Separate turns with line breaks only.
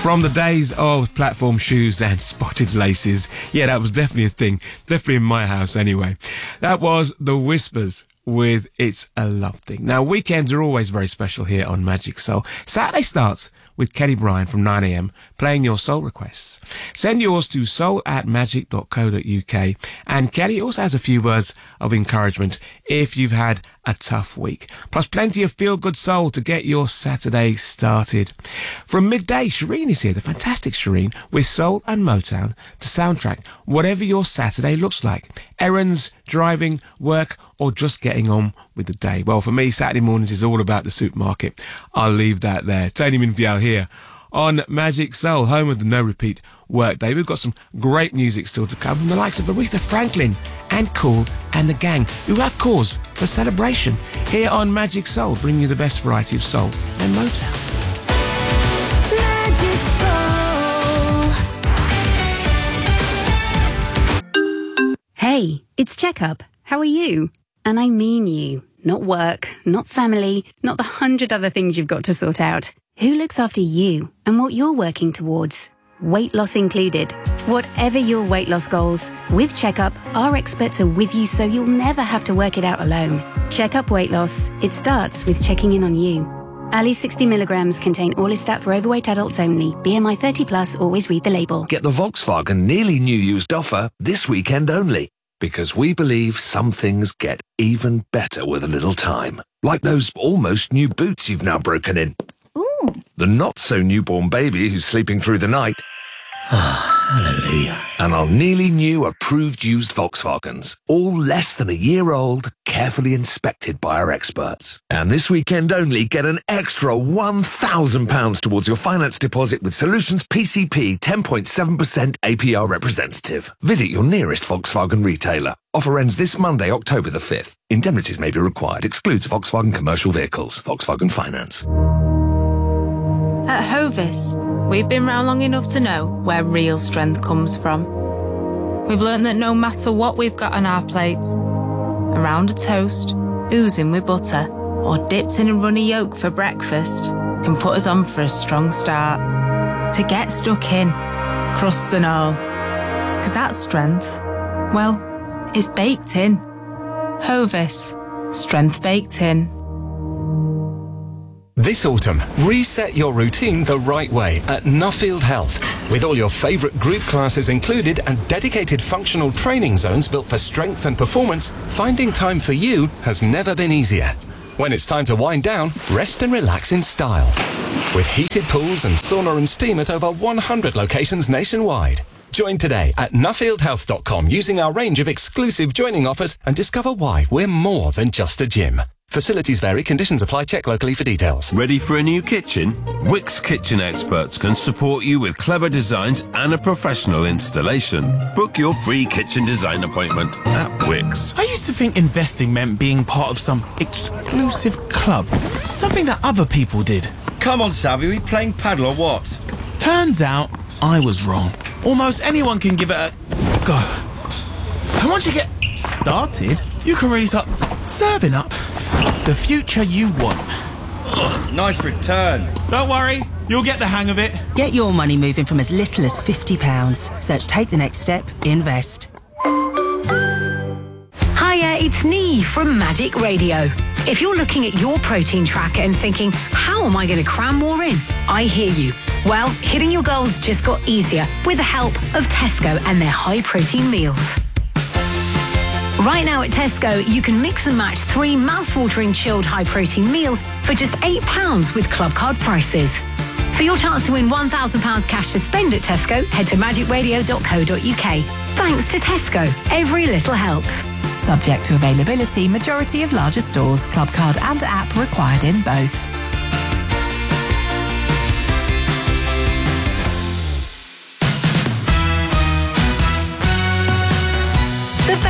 From the days of platform shoes and spotted laces. Yeah, that was definitely a thing. Definitely in my house anyway. That was The Whispers with It's a Love Thing. Now, weekends are always very special here on Magic Soul. Saturday starts with Kelly Bryan from 9am playing your soul requests. Send yours to soul@magic.co.uk, and Kelly also has a few words of encouragement if you've had a tough week. Plus plenty of feel-good soul to get your Saturday started. From midday, Shireen is here, the fantastic Shireen, with Soul and Motown to soundtrack whatever your Saturday looks like. Errands, driving, work, or just getting on with the day. Well, for me, Saturday mornings is all about the supermarket. I'll leave that there. Tony Minfield here on Magic Soul, home of the no-repeat workday. We've got some great music still to come from the likes of Aretha Franklin and Kool and the gang, who have cause for celebration. Here on Magic Soul, bringing you the best variety of soul and Motown.
Magic Soul.
Hey, it's Checkup. How are you? And I mean you. Not work, not family, not the 100 other things you've got to sort out. Who looks after you and what you're working towards? Weight loss included. Whatever your weight loss goals, with Checkup, our experts are with you so you'll never have to work it out alone. Checkup Weight Loss. It starts with checking in on you. Ali 60 milligrams contain Orlistat for overweight adults only. BMI 30 plus, always read the label.
Get the Volkswagen nearly new used offer this weekend only. Because we believe some things get even better with a little time. Like those almost new boots you've now broken in.
Ooh.
The not-so-newborn baby who's sleeping through the night.
Hallelujah.
And our nearly new approved used Volkswagens. All less than a year old, carefully inspected by our experts. And this weekend only, get an extra £1,000 towards your finance deposit with Solutions PCP 10.7% APR representative. Visit your nearest Volkswagen retailer. Offer ends this Monday, October the 5th. Indemnities may be required. Excludes Volkswagen commercial vehicles. Volkswagen Finance.
At Hovis, we've been round long enough to know where real strength comes from. We've learned that no matter what we've got on our plates, around a toast, oozing with butter, or dipped in a runny yolk for breakfast, can put us on for a strong start. To get stuck in, crusts and all. 'Cause that strength, well, it's baked in. Hovis, strength baked in.
This autumn, reset your routine the right way at Nuffield Health. With all your favourite group classes included and dedicated functional training zones built for strength and performance, finding time for you has never been easier. When it's time to wind down, rest and relax in style. With heated pools and sauna and steam at over 100 locations nationwide. Join today at nuffieldhealth.com using our range of exclusive joining offers and discover why we're more than just a gym. Facilities vary, conditions apply, check locally for details.
Ready for a new kitchen? Wix Kitchen Experts can support you with clever designs and a professional installation. Book your free kitchen design appointment at Wix.
I used to think investing meant being part of some exclusive club, something that other people did.
Come on, Savvy, we playing paddle or what?
Turns out I was wrong. Almost anyone can give it a go. And once you get started, you can really start serving up the future you want.
Nice return.
Don't worry, you'll get the hang of it.
Get your money moving from as little as £50. Search Take the Next Step, Invest.
Hiya, it's Nee from Magic Radio. If you're looking at your protein tracker and thinking, how am I going to cram more in? I hear you. Well, hitting your goals just got easier with the help of Tesco and their high protein meals. Right now at Tesco, you can mix and match 3 mouth-watering chilled high-protein meals for just £8 with club card prices. For your chance to win £1,000 cash to spend at Tesco, head to magicradio.co.uk. Thanks to Tesco, every little helps.
Subject to availability, majority of larger stores, club card and app required in both.